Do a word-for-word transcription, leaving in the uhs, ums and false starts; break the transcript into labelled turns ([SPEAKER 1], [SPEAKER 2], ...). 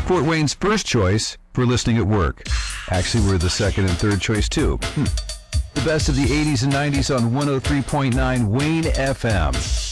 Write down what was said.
[SPEAKER 1] Fort Wayne's first choice for listening at work. Actually, we're the second and third choice, too. Hmm. The best of the eighties and nineties on one oh three point nine Wayne F M.